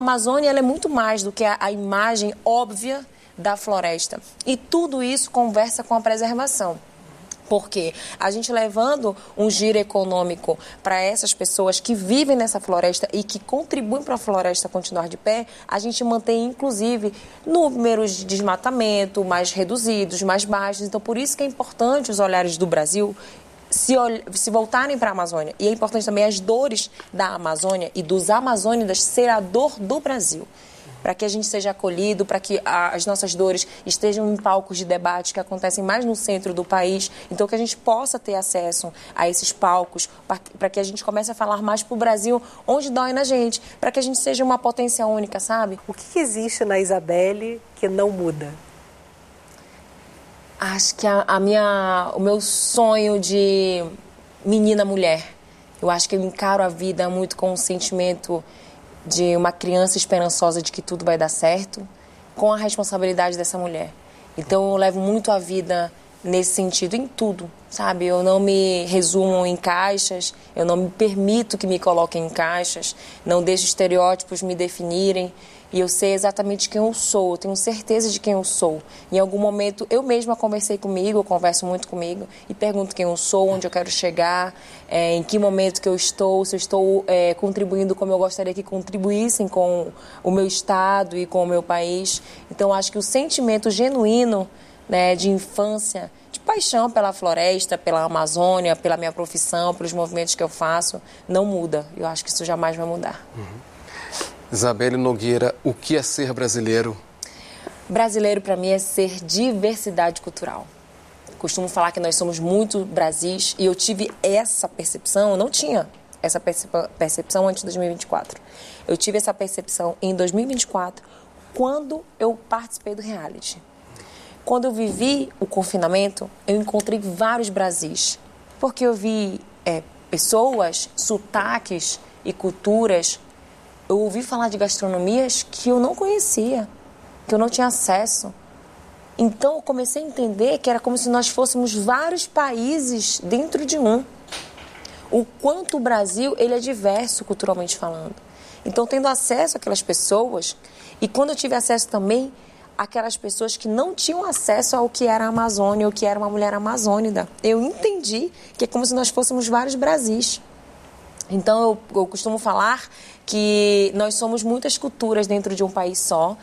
A Amazônia ela é muito mais do que a imagem óbvia da floresta. E tudo isso conversa com a preservação. Porque a gente levando um giro econômico para essas pessoas que vivem nessa floresta e que contribuem para a floresta continuar de pé, a gente mantém, inclusive, números de desmatamento mais reduzidos, mais baixos. Então, por isso que é importante os olhares do Brasil se voltarem para a Amazônia. E é importante também as dores da Amazônia e dos amazônidas ser a dor do Brasil. Para que a gente seja acolhido, para que as nossas dores estejam em palcos de debate que acontecem mais no centro do país. Então, que a gente possa ter acesso a esses palcos, para que a gente comece a falar mais para o Brasil, onde dói na gente, para que a gente seja uma potência única, sabe? O que existe na Isabelle que não muda? Acho que o meu sonho de menina mulher. Eu acho que eu encaro a vida muito com um sentimento de uma criança esperançosa de que tudo vai dar certo, com a responsabilidade dessa mulher. Então eu levo muito a vida nesse sentido, em tudo, sabe? Eu não me resumo em caixas, eu não me permito que me coloquem em caixas, não deixo estereótipos me definirem. E eu sei exatamente quem eu sou, eu tenho certeza de quem eu sou. Em algum momento, eu mesma conversei comigo, eu converso muito comigo, e pergunto quem eu sou, onde eu quero chegar, em que momento que eu estou, se eu estou contribuindo como eu gostaria que contribuíssem com o meu estado e com o meu país. Então, acho que o sentimento genuíno, né, de infância, de paixão pela floresta, pela Amazônia, pela minha profissão, pelos movimentos que eu faço, não muda. Eu acho que isso jamais vai mudar. Isabelle Nogueira, o que é ser brasileiro? Brasileiro, para mim, é ser diversidade cultural. Costumo falar que nós somos muito Brasis e eu tive essa percepção, eu não tinha essa percepção antes de 2024. Eu tive essa percepção em 2024, quando eu participei do reality. Quando eu vivi o confinamento, eu encontrei vários Brasis, porque eu vi pessoas, sotaques e culturas. Eu ouvi falar de gastronomias que eu não conhecia, que eu não tinha acesso. Então, eu comecei a entender que era como se nós fôssemos vários países dentro de um. O quanto o Brasil ele é diverso culturalmente falando. Então, tendo acesso àquelas pessoas, e quando eu tive acesso também àquelas pessoas que não tinham acesso ao que era a Amazônia, ou que era uma mulher amazônida, eu entendi que é como se nós fôssemos vários Brasis. Então, eu costumo falar que nós somos muitas culturas dentro de um país só.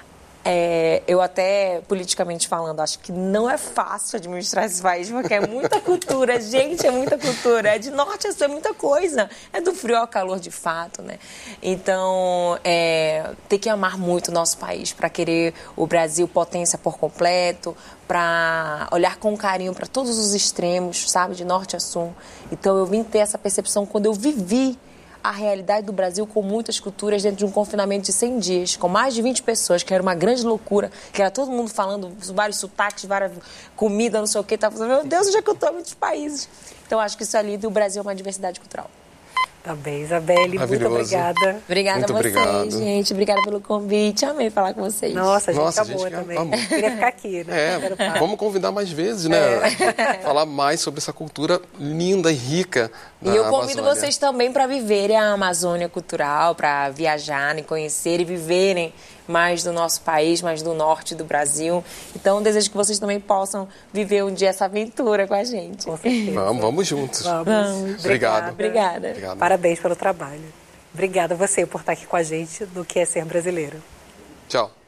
Eu até, politicamente falando, acho que não é fácil administrar esse país, porque é muita cultura, gente, é muita cultura. É de norte a sul, é muita coisa. É do frio ao calor, de fato, né? Então, tem que amar muito o nosso país para querer o Brasil potência por completo, para olhar com carinho para todos os extremos, sabe? De norte a sul. Então, eu vim ter essa percepção quando eu vivi a realidade do Brasil com muitas culturas dentro de um confinamento de 100 dias, com mais de 20 pessoas, que era uma grande loucura, que era todo mundo falando vários sotaques, várias comidas, não sei o quê. Tava falando, meu Deus, onde é que eu estou em muitos países? Então, acho que isso ali do Brasil é uma diversidade cultural. Tá bem, Isabelle, muito obrigada. Obrigada muito a vocês, obrigado. Gente. Obrigada pelo convite. Amei falar com vocês. Nossa, a gente Nossa, amou gente, também. amou. Queria ficar aqui, né? Vamos convidar mais vezes, né? Falar mais sobre essa cultura linda e rica da E eu convido Amazônia. vocês também para viverem a Amazônia cultural, para viajarem, conhecerem e viverem mais do nosso país, mais do norte do Brasil. Então, eu desejo que vocês também possam viver um dia essa aventura com a gente. Com certeza. Vamos juntos. Vamos. Obrigado. Obrigada. Obrigado. Parabéns pelo trabalho. Obrigada a você por estar aqui com a gente no Que é Ser Brasileiro. Tchau.